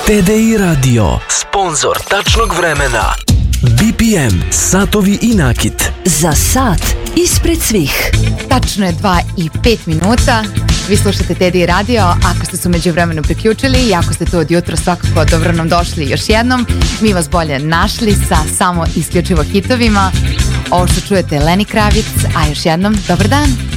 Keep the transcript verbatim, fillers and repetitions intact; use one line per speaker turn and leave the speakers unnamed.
T D I Radio, sponzor tačnog vremena. B P M, satovi i nakit.
Za sat ispred svih.
Tačno je dva i pet minuta. Vi slušate T D I Radio. Ako ste se umeđu vremenu priključili i ako ste to od jutra, svakako dobro nam došli još jednom. Mi vas bolje našli sa samo isključivo hitovima. Ovo što čujete je Lenny Kravitz, a još jednom dobar dan.